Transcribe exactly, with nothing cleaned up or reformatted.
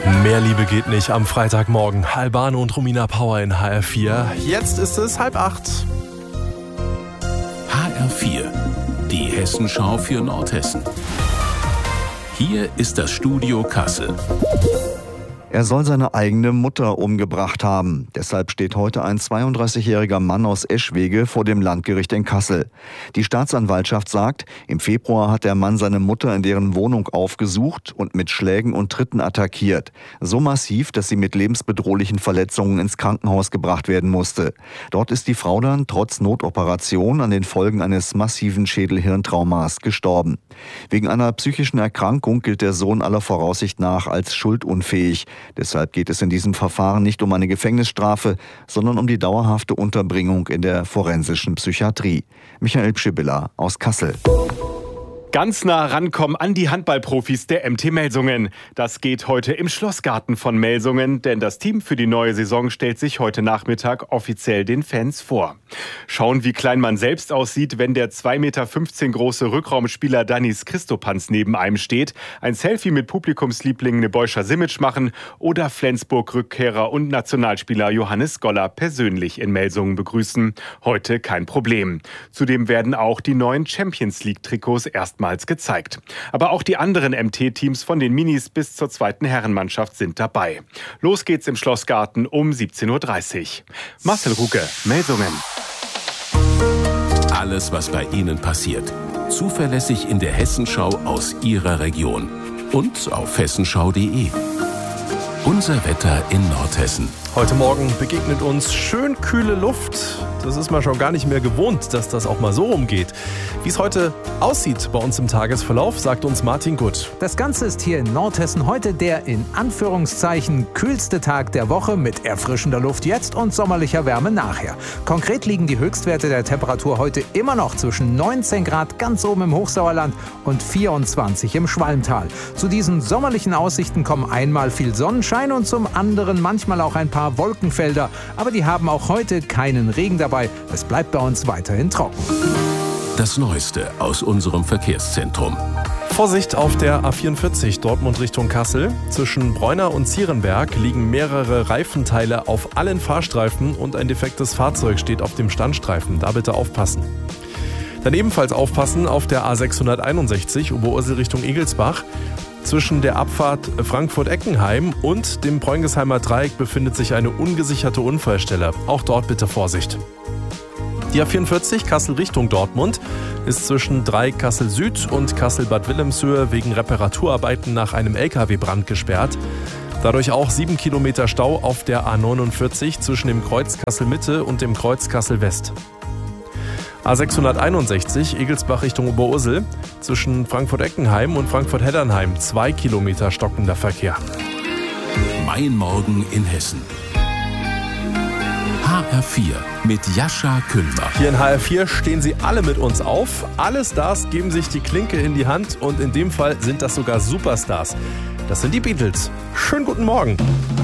Mehr Liebe geht nicht am Freitagmorgen. Albano und Romina Power in H R vier. Jetzt ist es halb acht. H R vier, die Hessenschau für Nordhessen. Hier ist das Studio Kassel. Er soll seine eigene Mutter umgebracht haben. Deshalb steht heute ein zweiunddreißigjähriger Mann aus Eschwege vor dem Landgericht in Kassel. Die Staatsanwaltschaft sagt, im Februar hat der Mann seine Mutter in deren Wohnung aufgesucht und mit Schlägen und Tritten attackiert. So massiv, dass sie mit lebensbedrohlichen Verletzungen ins Krankenhaus gebracht werden musste. Dort ist die Frau dann trotz Notoperation an den Folgen eines massiven Schädel-Hirntraumas gestorben. Wegen einer psychischen Erkrankung gilt der Sohn aller Voraussicht nach als schuldunfähig. Deshalb geht es in diesem Verfahren nicht um eine Gefängnisstrafe, sondern um die dauerhafte Unterbringung in der forensischen Psychiatrie. Michael Pschibilla aus Kassel. Ganz nah rankommen an die Handballprofis der M T Melsungen. Das geht heute im Schlossgarten von Melsungen, denn das Team für die neue Saison stellt sich heute Nachmittag offiziell den Fans vor. Schauen, wie klein man selbst aussieht, wenn der zwei Meter fünfzehn große Rückraumspieler Danis Christopanz neben einem steht, ein Selfie mit Publikumsliebling Nebojša Simic machen oder Flensburg-Rückkehrer und Nationalspieler Johannes Goller persönlich in Melsungen begrüßen. Heute kein Problem. Zudem werden auch die neuen Champions-League-Trikots erst erstmals gezeigt. Aber auch die anderen M T-Teams von den Minis bis zur zweiten Herrenmannschaft sind dabei. Los geht's im Schlossgarten um siebzehn Uhr dreißig. Marcel Ruge, Melsungen. Alles, was bei Ihnen passiert. Zuverlässig in der Hessenschau aus Ihrer Region. Und auf hessenschau punkt de. Unser Wetter in Nordhessen. Heute Morgen begegnet uns schön kühle Luft. Das ist man schon gar nicht mehr gewohnt, dass das auch mal so rumgeht. Wie es heute aussieht bei uns im Tagesverlauf, sagt uns Martin Gutt. Das Ganze ist hier in Nordhessen heute der in Anführungszeichen kühlste Tag der Woche mit erfrischender Luft jetzt und sommerlicher Wärme nachher. Konkret liegen die Höchstwerte der Temperatur heute immer noch zwischen neunzehn Grad ganz oben im Hochsauerland und vierundzwanzig im Schwalmtal. Zu diesen sommerlichen Aussichten kommen einmal viel Sonnenschein und zum anderen manchmal auch ein paar Wolkenfelder. Aber die haben auch heute keinen Regen dabei. Es bleibt bei uns weiterhin trocken. Das Neueste aus unserem Verkehrszentrum. Vorsicht auf der A vierundvierzig Dortmund Richtung Kassel. Zwischen Bräuna und Zierenberg liegen mehrere Reifenteile auf allen Fahrstreifen und ein defektes Fahrzeug steht auf dem Standstreifen. Da bitte aufpassen. Dann ebenfalls aufpassen auf der A sechshunderteinundsechzig Oberursel Richtung Egelsbach. Zwischen der Abfahrt Frankfurt-Eckenheim und dem Preungesheimer Dreieck befindet sich eine ungesicherte Unfallstelle. Auch dort bitte Vorsicht. Die A vierundvierzig Kassel Richtung Dortmund ist zwischen Dreieck Kassel Süd und Kassel-Bad Wilhelmshöhe wegen Reparaturarbeiten nach einem L K W-Brand gesperrt. Dadurch auch sieben Kilometer Stau auf der A neunundvierzig zwischen dem Kreuz Kassel Mitte und dem Kreuz Kassel West. A sechshunderteinundsechzig Egelsbach Richtung Oberursel zwischen Frankfurt-Eckenheim und Frankfurt-Heddernheim zwei Kilometer stockender Verkehr. Mein Morgen in Hessen. H R vier mit Jascha Kühlbach. Hier in H R vier stehen sie alle mit uns auf. Alle Stars geben sich die Klinke in die Hand und in dem Fall sind das sogar Superstars. Das sind die Beatles. Schönen guten Morgen.